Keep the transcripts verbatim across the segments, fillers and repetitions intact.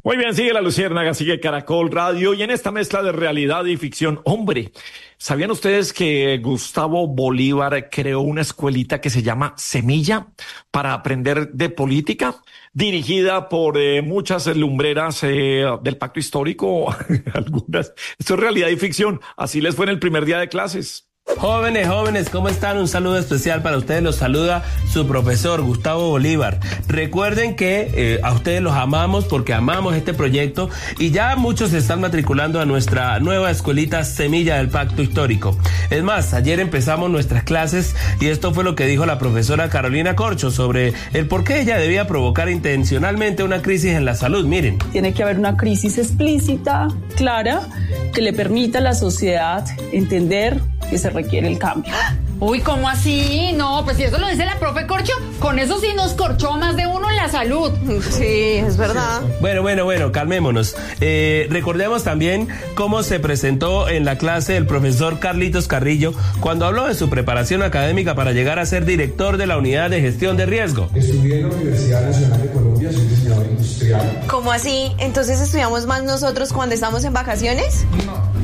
Muy bien, sigue La Luciérnaga, sigue Caracol Radio y en esta mezcla de realidad y ficción, hombre, ¿sabían ustedes que Gustavo Bolívar creó una escuelita que se llama Semilla para aprender de política? Dirigida por eh, muchas lumbreras eh, del pacto histórico, algunas. Esto es realidad y ficción, así les fue en el primer día de clases. Jóvenes, jóvenes, ¿cómo están? Un saludo especial para ustedes. Los saluda su profesor Gustavo Bolívar. Recuerden que eh, a ustedes los amamos porque amamos este proyecto y ya muchos se están matriculando a nuestra nueva escuelita Semilla del Pacto Histórico. Es más, ayer empezamos nuestras clases y esto fue lo que dijo la profesora Carolina Corcho sobre el por qué ella debía provocar intencionalmente una crisis en la salud. Miren. Tiene que haber una crisis explícita, clara, que le permita a la sociedad entender que se requiere el cambio. Uy, ¿cómo así? No, pues si eso lo dice la profe Corcho, con eso sí nos corchó más de uno en la salud. Sí, es verdad. Bueno, bueno, bueno, calmémonos. Eh, recordemos también cómo se presentó en la clase el profesor Carlitos Carrillo cuando habló de su preparación académica para llegar a ser director de la Unidad de Gestión de Riesgo. Estudié en la Universidad Nacional de Colombia, soy diseñador industrial. ¿Cómo así? ¿Entonces estudiamos más nosotros cuando estamos en vacaciones? No.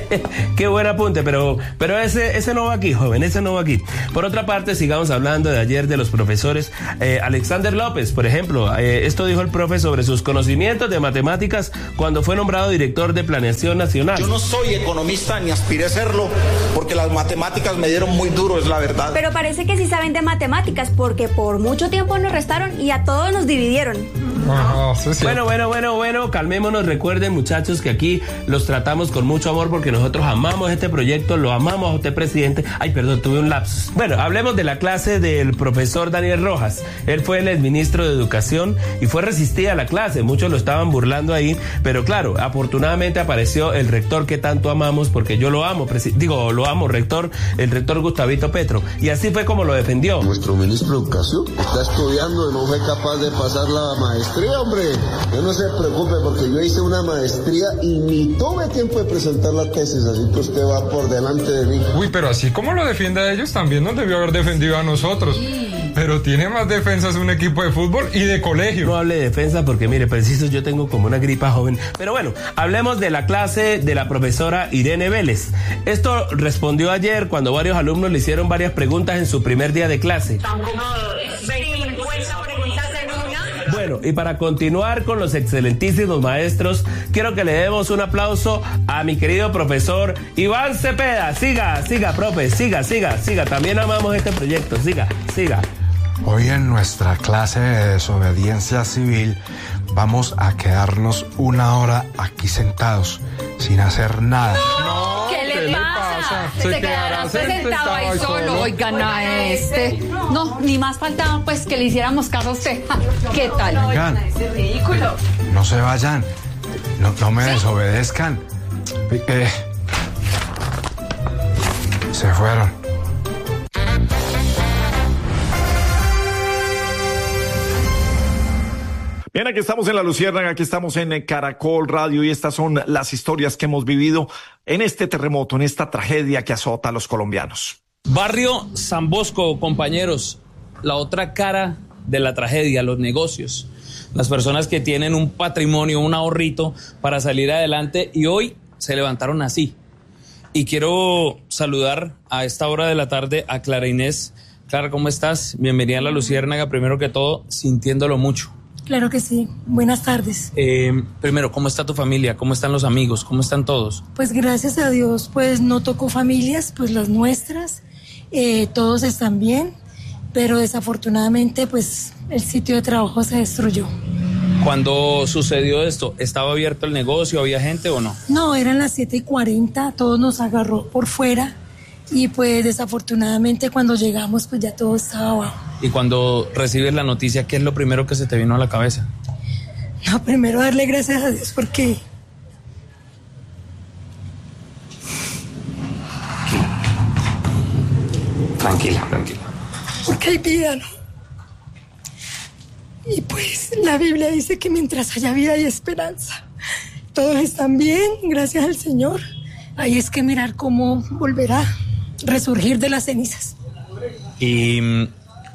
Qué buen apunte, pero, pero ese, ese no va aquí, joven, ese no va aquí. Por otra parte, sigamos hablando de ayer de los profesores. Eh, Alexander López, por ejemplo, eh, esto dijo el profe sobre sus conocimientos de matemáticas cuando fue nombrado director de Planeación Nacional. Yo no soy economista ni aspiré a serlo porque las matemáticas me dieron muy duro, es la verdad. Pero parece que sí saben de matemáticas porque por mucho tiempo nos restaron y a todos nos dividieron. Oh, sí, sí. Bueno, bueno, bueno, bueno, calmémonos. Recuerden, muchachos, que aquí los tratamos con mucho amor porque nosotros amamos este proyecto, lo amamos a usted, presidente. Ay, perdón, tuve un lapsus. Bueno, hablemos de la clase del profesor Daniel Rojas. Él fue el exministro de Educación y fue resistida a la clase. Muchos lo estaban burlando ahí, pero claro, afortunadamente apareció el rector que tanto amamos, porque yo lo amo, presi- digo, lo amo, rector, el rector Gustavito Petro. Y así fue como lo defendió. Nuestro ministro de Educación está estudiando y no fue capaz de pasar la maestría, hombre. Yo no se preocupe porque yo hice una maestría y ni tuve tiempo de presentar la tesis, así que usted va por delante de mí. Uy, pero así como lo defiende a ellos, también nos debió haber defendido a nosotros. Pero tiene más defensas un equipo de fútbol y de colegio. No hable de defensa porque, mire, preciso, yo tengo como una gripa joven. Pero bueno, hablemos de la clase de la profesora Irene Vélez. Esto respondió ayer cuando varios alumnos le hicieron varias preguntas en su primer día de clase. Bueno, y para continuar con los excelentísimos maestros, quiero que le demos un aplauso a mi querido profesor Iván Cepeda. Siga, siga, profe, siga, siga, siga. También amamos este proyecto, siga, siga. Hoy en nuestra clase de desobediencia civil vamos a quedarnos una hora aquí sentados, sin hacer nada. No, ¿qué le, ¿qué le pasa? pasa? Se, Se quedará sentado ahí solo, oigan a este. No, ni más faltaba pues que le hiciéramos caso a usted. ¿Qué tal? Oigan, ridículo. No se vayan, no, no me ¿Sí? desobedezcan. Eh, se fueron. Bien, aquí estamos en La Luciérnaga, aquí estamos en Caracol Radio y estas son las historias que hemos vivido en este terremoto, en esta tragedia que azota a los colombianos. Barrio San Bosco, compañeros, la otra cara de la tragedia, los negocios, las personas que tienen un patrimonio, un ahorrito para salir adelante y hoy se levantaron así. Y quiero saludar a esta hora de la tarde a Clara Inés. Clara, ¿cómo estás? Bienvenida a La Luciérnaga, primero que todo, sintiéndolo mucho. Claro que sí. Buenas tardes. Eh, primero, ¿cómo está tu familia? ¿Cómo están los amigos? ¿Cómo están todos? Pues gracias a Dios, pues no tocó familias, pues las nuestras. Eh, todos están bien, pero desafortunadamente, pues el sitio de trabajo se destruyó. Cuando sucedió esto, ¿estaba abierto el negocio? ¿Había gente o no? No, eran las siete y cuarenta, todos nos agarró por fuera. Y pues desafortunadamente cuando llegamos pues ya todo estaba abajo. Y cuando recibes la noticia, ¿qué es lo primero que se te vino a la cabeza? No, primero darle gracias a Dios porque... Tranquila, tranquila. Porque hay vida, ¿no? Y pues la Biblia dice que mientras haya vida hay esperanza. Todos están bien, gracias al Señor. Ahí es que mirar cómo volverá resurgir de las cenizas. Y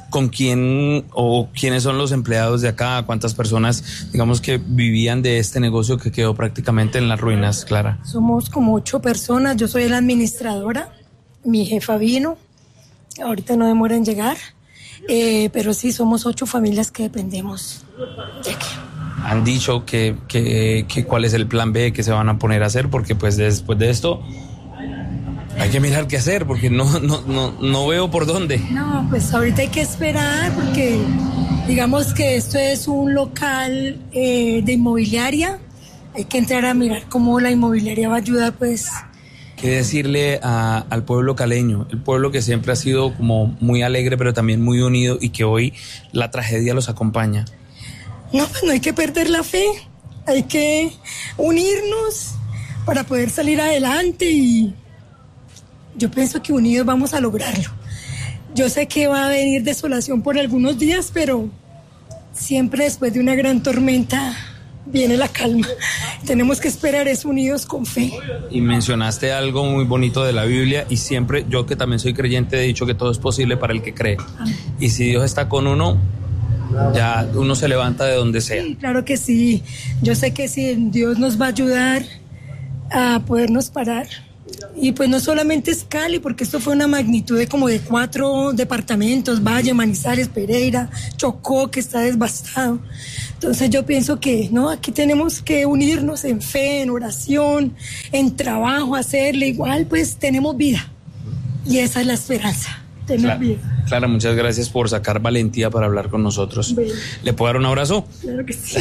con quién o quiénes son los empleados de acá, cuántas personas, digamos, que vivían de este negocio que quedó prácticamente en las ruinas, Clara. Somos como ocho personas, yo soy la administradora, mi jefa vino, ahorita no demora en llegar, eh, pero sí, somos ocho familias que dependemos de aquí. Han dicho que, que, que cuál es el plan B que se van a poner a hacer, porque pues después de esto hay que mirar qué hacer, porque no, no, no, no veo por dónde. No, pues ahorita hay que esperar, porque digamos que esto es un local eh, de inmobiliaria. Hay que entrar a mirar cómo la inmobiliaria va a ayudar, pues. ¿Qué decirle a, al pueblo caleño? El pueblo que siempre ha sido como muy alegre, pero también muy unido, y que hoy la tragedia los acompaña. No, pues no hay que perder la fe. Hay que unirnos para poder salir adelante, y yo pienso que unidos vamos a lograrlo. Yo sé que va a venir desolación por algunos días, pero siempre después de una gran tormenta viene la calma. Tenemos que esperar es unidos con fe. Y mencionaste algo muy bonito de la Biblia, y siempre, yo que también soy creyente, he dicho que todo es posible para el que cree. Amén. Y si Dios está con uno, ya uno se levanta de donde sea. Sí, claro que sí. Yo sé que sí, Dios nos va a ayudar a podernos parar. Y pues no solamente es Cali, porque esto fue una magnitud de como de cuatro departamentos: Valle, Manizales, Pereira, Chocó, que está devastado. Entonces yo pienso que no, aquí tenemos que unirnos en fe, en oración, en trabajo, hacerle igual, pues tenemos vida. Y esa es la esperanza, tener Clara, vida. Clara, muchas gracias por sacar valentía para hablar con nosotros. Bien. ¿Le puedo dar un abrazo? Claro que sí.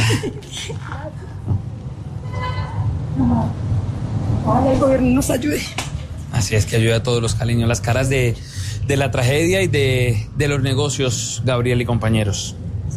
Ojalá el gobierno nos ayude. Así es, que ayude a todos los caleños. Las caras de, de la tragedia y de, de los negocios, Gabriel y compañeros.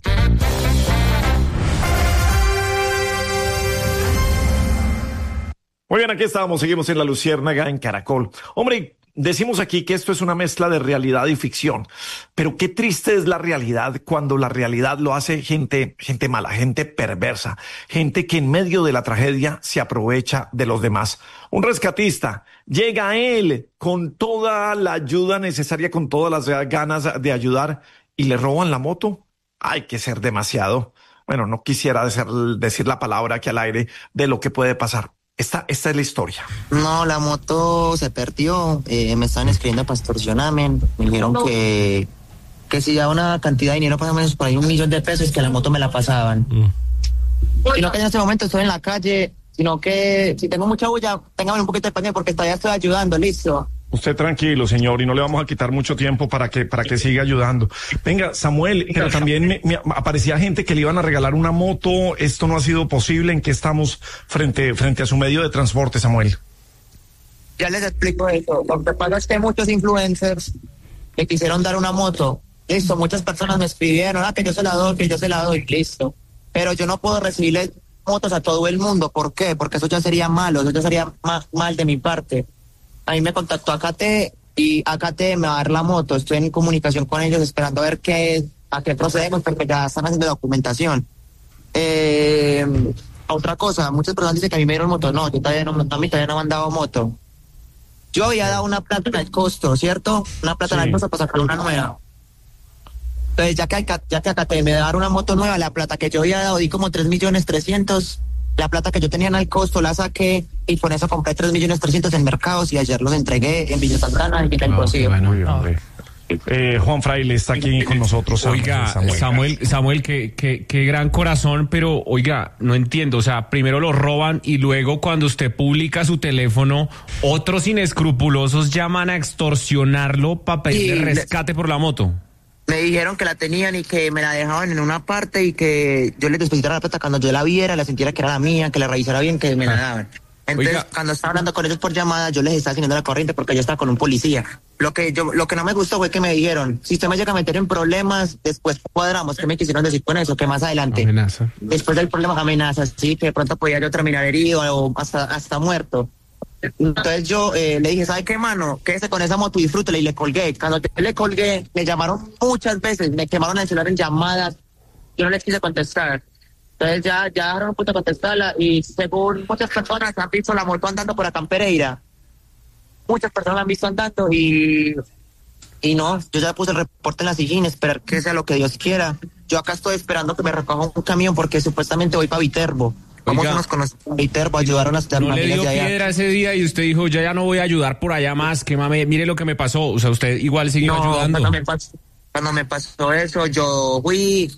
Muy bien, aquí estamos, seguimos en La Luciérnaga, en Caracol. Hombre, decimos aquí que esto es una mezcla de realidad y ficción, pero qué triste es la realidad cuando la realidad lo hace gente, gente mala, gente perversa, gente que en medio de la tragedia se aprovecha de los demás. Un rescatista llega a él con toda la ayuda necesaria, con todas las ganas de ayudar, y le roban la moto. Hay que ser demasiado. Bueno, no quisiera decir, decir la palabra aquí al aire de lo que puede pasar. Esta, esta es la historia. No, la moto se perdió. Eh, me estaban escribiendo para extorsionarme. Me dijeron no. que, que si ya una cantidad de dinero, más o menos por ahí un millón de pesos, que la moto me la pasaban. Mm. Sino que en este momento estoy en la calle, sino que si tengo mucha bulla, téngame un poquito de paciencia porque todavía estoy ayudando, listo. Usted tranquilo, señor, y no le vamos a quitar mucho tiempo para que para que siga ayudando. Venga, Samuel, pero también me, me aparecía gente que le iban a regalar una moto. Esto no ha sido posible. ¿En qué estamos frente frente a su medio de transporte, Samuel? Ya les explico eso. Lo que pasa es que muchos influencers me quisieron dar una moto. Listo, muchas personas me escribieron, ah, que yo se la doy, que yo se la doy, listo. Pero yo no puedo recibirle motos a todo el mundo. ¿Por qué? Porque eso ya sería malo, eso ya sería más mal de mi parte. A mí me contactó A K T y A K T me va a dar la moto. Estoy en comunicación con ellos esperando a ver qué, a qué procedemos, porque ya están haciendo documentación. Eh, otra cosa, muchas personas dicen que a mí me dieron moto. No, yo todavía no, a mí todavía no me han dado moto. Yo había dado una plata en el costo, ¿cierto? Una plata sí. en el costo para sacar una nueva. Entonces, ya que, ya que A K T me va a dar una moto nueva, la plata que yo había dado, di como tres millones trescientos. La plata que yo tenía en el costo la saqué y con eso compré tres millones trescientos en mercados y ayer los entregué en Villa Santana y en el Pocillo. Bueno, oh. eh, Juan Fraile está aquí con nosotros. Oiga, Samuel, Samuel, Samuel qué, qué, qué gran corazón, pero oiga, no entiendo, o sea, primero lo roban y luego cuando usted publica su teléfono, otros inescrupulosos llaman a extorsionarlo para pedirle sí, rescate por la moto. Me dijeron que la tenían y que me la dejaban en una parte y que yo les depositara la plata cuando yo la viera, la sintiera que era la mía, que la revisara bien, que me la daban. Entonces, Oiga. cuando estaba hablando con ellos por llamada, yo les estaba haciendo la corriente porque yo estaba con un policía. Lo que yo, lo que no me gustó fue que me dijeron, si usted me llega a meter en problemas, después cuadramos. ¿Qué me quisieron decir con eso? Que más adelante. Amenaza. Después del problema, amenazas, sí, que de pronto podía yo terminar herido o hasta, hasta muerto. Entonces yo eh, le dije, ¿sabe qué, mano? Quédese con esa moto y disfrútela, y le colgué. Cuando yo le colgué, me llamaron muchas veces, me quemaron el celular en llamadas, yo no les quise contestar. Entonces ya, ya dejaron puta contestarla, y según muchas personas han visto la moto andando por acá en Pereira. Muchas personas la han visto andando y Y no, yo ya puse el reporte en la sillín, esperar que sea lo que Dios quiera. Yo acá estoy esperando que me recoja un camión porque supuestamente voy para Viterbo. Vamos a nos conocemos en Viterbo, ayudaron a las no familias le dio de allá. piedra ese día y usted dijo, yo ya no voy a ayudar por allá más, que mame, mire lo que me pasó. O sea, usted igual siguió no, ayudando. Cuando me, pasó, cuando me pasó eso, yo fui...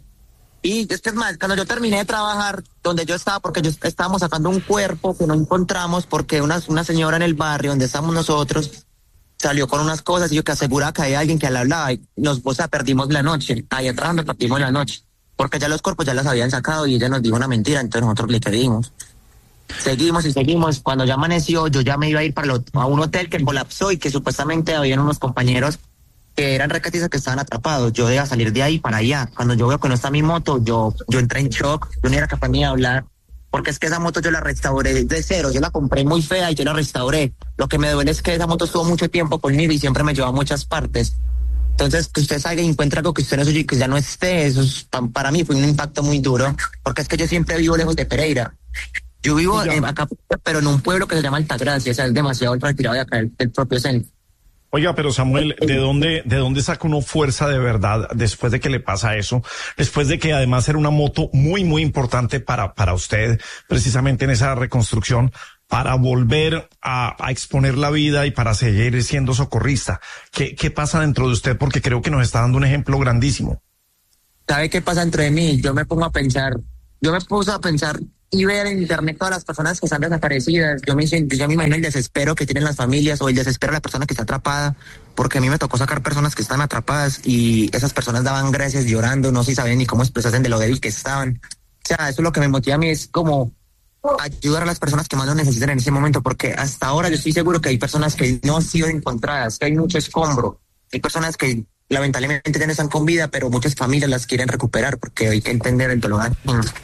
Y es que es más, cuando yo terminé de trabajar donde yo estaba, porque yo estábamos sacando un cuerpo que no encontramos porque una, una señora en el barrio donde estamos nosotros salió con unas cosas y yo que aseguraba que hay alguien que la hablaba y nos, o sea, perdimos la noche. Ahí atrás nos perdimos la noche. Porque ya los cuerpos ya las habían sacado y ella nos dijo una mentira, entonces nosotros le creímos. Seguimos y seguimos. Cuando ya amaneció, yo ya me iba a ir para lo, a un hotel que colapsó y que supuestamente habían unos compañeros que eran recatizas que estaban atrapados. Yo iba a salir de ahí para allá. Cuando yo veo que no está mi moto, yo, yo entré en shock. Yo no era capaz ni de hablar. Porque es que esa moto yo la restauré de cero. Yo la compré muy fea y yo la restauré. Lo que me duele es que esa moto estuvo mucho tiempo conmigo y siempre me llevó a muchas partes. Entonces, que usted salga y encuentre algo que usted no suyo y que ya no esté, eso es, para mí fue un impacto muy duro. Porque es que yo siempre vivo lejos de Pereira. Yo vivo en, acá, pero en un pueblo que se llama Altagracia. O sea, es demasiado retirado de acá, del, del propio centro. Oiga, pero Samuel, ¿de dónde, de dónde saca uno fuerza de verdad después de que le pasa eso? Después de que además era una moto muy, muy importante para, para usted, precisamente en esa reconstrucción, para volver a, a exponer la vida y para seguir siendo socorrista. ¿Qué, qué pasa dentro de usted? Porque creo que nos está dando un ejemplo grandísimo. ¿Sabe qué pasa dentro de mí? Yo me pongo a pensar, yo me puse a pensar y ver en internet todas las personas que están desaparecidas. Yo me, yo me imagino el desespero que tienen las familias o el desespero de la persona que está atrapada, porque a mí me tocó sacar personas que están atrapadas y esas personas daban gracias llorando, no sé si sabían ni cómo expresarse de lo débil que estaban. O sea, eso es lo que me motiva a mí, es como ayudar a las personas que más lo necesitan en ese momento, porque hasta ahora yo estoy seguro que hay personas que no han sido encontradas, que hay mucho escombro, hay personas que lamentablemente ya no están con vida, pero muchas familias las quieren recuperar porque hay que entender el dolor.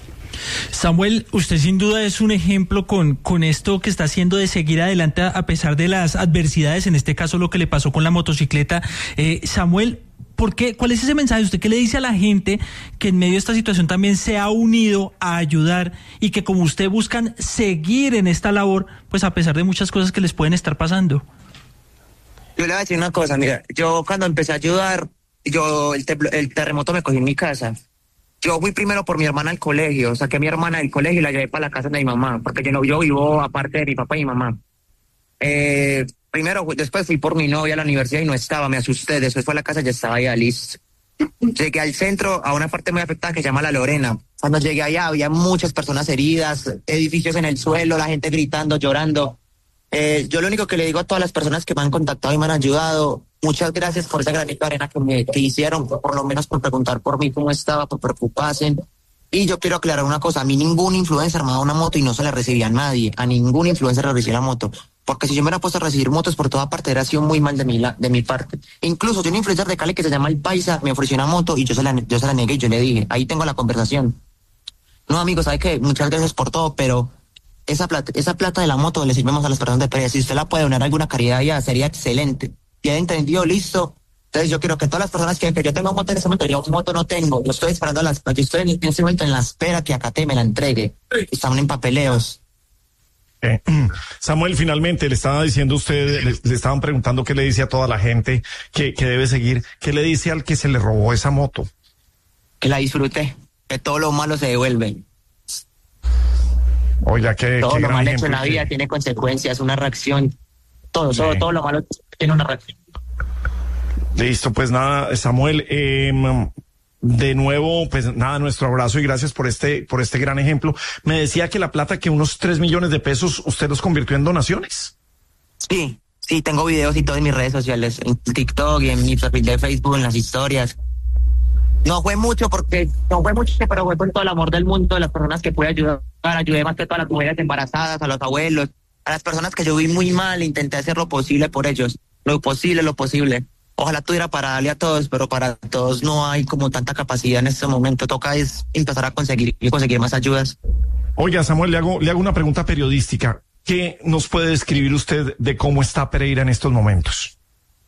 Samuel, usted sin duda es un ejemplo con, con esto que está haciendo de seguir adelante a pesar de las adversidades, en este caso lo que le pasó con la motocicleta. Eh, Samuel, ¿por qué? ¿Cuál es ese mensaje? ¿Usted qué le dice a la gente que en medio de esta situación también se ha unido a ayudar y que como usted buscan seguir en esta labor, pues a pesar de muchas cosas que les pueden estar pasando? Yo le voy a decir una cosa, mira, yo cuando empecé a ayudar, yo el, te, el terremoto me cogió en mi casa. Yo fui primero por mi hermana al colegio, saqué a mi hermana del colegio y la llevé para la casa de mi mamá, porque yo no, yo vivo aparte de mi papá y mi mamá. Eh, primero, después fui por mi novia a la universidad y no estaba, me asusté, después fue a la casa y ya estaba ya listo. Llegué al centro, a una parte muy afectada que se llama La Lorena. Cuando llegué allá había muchas personas heridas, edificios en el suelo, la gente gritando, llorando. Eh, yo lo único que le digo a todas las personas que me han contactado y me han ayudado, muchas gracias por esa granito de arena que me que hicieron, por lo menos por preguntar por mí cómo estaba, por preocuparse. Y yo quiero aclarar una cosa, a mí ningún influencer me ha dado una moto y no se la recibía a nadie, a ningún influencer le recibía la moto, porque si yo me hubiera puesto a recibir motos por toda parte, hubiera sido muy mal de mi, de mi parte. Incluso yo un influencer de Cali que se llama El Paisa me ofreció una moto y yo se la, yo se la negué y yo le dije, ahí tengo la conversación. No, amigo, ¿sabe qué? Muchas gracias por todo, pero esa plata, esa plata de la moto le sirvemos a las personas de Pereira. Si usted la puede donar a alguna caridad ya, sería excelente. Ya entendió, listo. Entonces yo quiero que todas las personas que, que yo tengo moto en ese momento, yo moto no tengo, yo estoy esperando las, yo estoy en, en ese momento en la espera que Acate me la entregue. Están en papeleos. Eh, Samuel, finalmente le estaba diciendo usted, le, le estaban preguntando qué le dice a toda la gente que, que debe seguir, qué le dice al que se le robó esa moto. Que la disfrute, que todo lo malo se devuelve. Oiga, que todo qué lo gran mal hecho en la ejemplo, vida sí. tiene consecuencias, una reacción. Todo, Sí. todo, todo lo malo tiene una reacción. Listo, pues nada, Samuel, eh, de nuevo, pues nada, nuestro abrazo y gracias por este, por este gran ejemplo. Me decía que la plata, que unos tres millones de pesos, usted los convirtió en donaciones. Sí, sí, tengo videos y todo en mis redes sociales, en TikTok y en mi perfil de Facebook, en las historias. No fue mucho porque, no fue mucho, pero fue con todo el amor del mundo, de las personas que pude ayudar. Ayudé más que todas las mujeres embarazadas, a los abuelos, a las personas que yo vi muy mal, intenté hacer lo posible por ellos, lo posible, lo posible. Ojalá tuviera para darle a todos, pero para todos no hay como tanta capacidad en este momento. Toca es empezar a conseguir y conseguir más ayudas. Oiga, Samuel, le hago, le hago una pregunta periodística. ¿Qué nos puede describir usted de cómo está Pereira en estos momentos?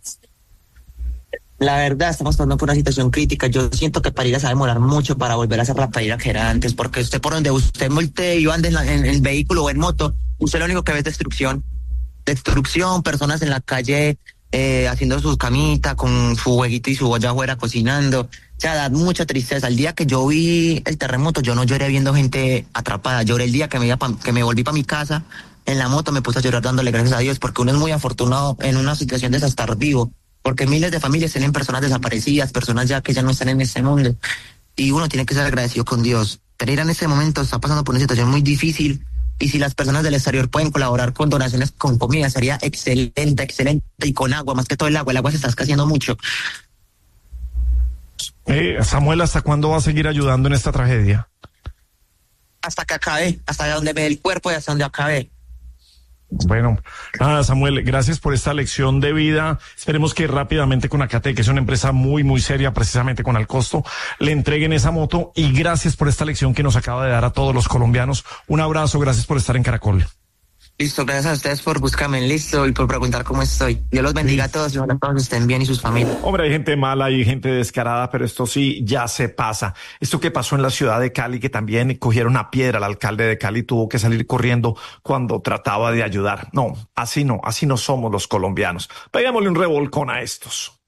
La verdad, estamos pasando por una situación crítica. Yo siento que Pereira se va a demorar mucho para volver a ser la Pereira que era antes, porque usted por donde usted voltee y ande en, la, en el vehículo o en moto, usted lo único que ve es destrucción. Destrucción, personas en la calle eh, haciendo sus camitas con su jueguito y su olla afuera cocinando. O sea, da mucha tristeza. El día que yo vi el terremoto, yo no lloré viendo gente atrapada. Lloré el día que me, iba pa, que me volví para mi casa. En la moto me puse a llorar dándole gracias a Dios, porque uno es muy afortunado en una situación de estar vivo, porque miles de familias tienen personas desaparecidas, personas ya que ya no están en este mundo, y uno tiene que ser agradecido con Dios. Pereira en este momento está pasando por una situación muy difícil, y si las personas del exterior pueden colaborar con donaciones con comida, sería excelente, excelente, y con agua, más que todo el agua, el agua se está escaseando mucho. Eh, Samuel, ¿hasta cuándo va a seguir ayudando en esta tragedia? Hasta que acabe, hasta donde me dé el cuerpo y hasta donde acabe. Bueno, nada, Samuel, gracias por esta lección de vida. Esperemos que rápidamente con Acate, que es una empresa muy, muy seria, precisamente con Alcosto, le entreguen esa moto, y gracias por esta lección que nos acaba de dar a todos los colombianos. Un abrazo, gracias por estar en Caracol. Listo, gracias a ustedes por buscarme, listo, y por preguntar cómo estoy. Dios los bendiga a todos y ojalá todos estén bien y sus familias. Hombre, hay gente mala, hay gente descarada, pero esto sí ya se pasa. Esto que pasó en la ciudad de Cali, que también cogieron a piedra, el alcalde de Cali tuvo que salir corriendo cuando trataba de ayudar. No, así no, así no somos los colombianos. Pegámosle un revolcón a estos.